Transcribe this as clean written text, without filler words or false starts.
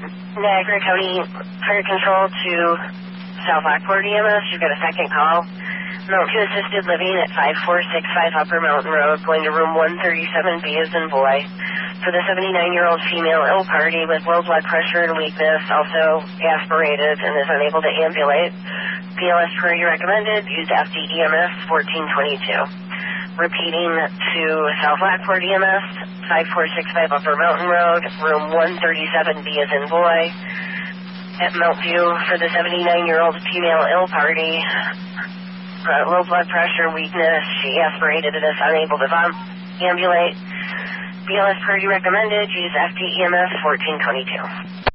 Niagara County Fire Control to South Lockport EMS. You've got a second call. Mount View Assisted Living at 5465 Upper Mountain Road, going to room 137B as in boy. For the 79-year-old female ill party with low blood pressure and weakness, also aspirated and is unable to ambulate. BLS priority recommended. Use FDEMS 1422. Repeating to South Lockport EMS, 5465 Upper Mountain Road, room 137B as in boy. At Mount View for the 79-year-old female ill party, low blood pressure, weakness. She aspirated and is unable to ambulate. BLS priority recommended. Use FDEMS 1422.